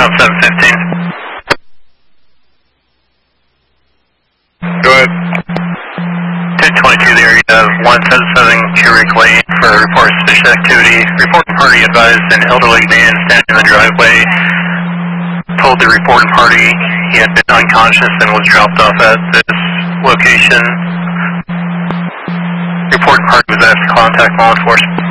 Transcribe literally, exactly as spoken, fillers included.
South seven fifteen. Go ahead. two twenty-two there, you have one seven seven Keurig Lane for report of suspicious activity. Reporting party advised an elderly man standing in the driveway told the reporting party he had been unconscious and was dropped off at this location. Reporting party was asked to contact law enforcement.